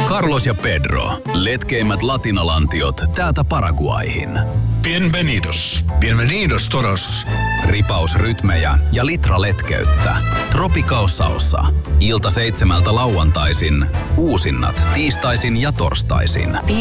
Carlos ja Pedro, letkeimmät latinalantiot täältä Paraguayhin. Bienvenidos. Bienvenidos todos. Ripaus rytmejä ja litra letkeyttä. Tropical Salsa. Ilta 7 lauantaisin. Uusinnat tiistaisin ja torstaisin.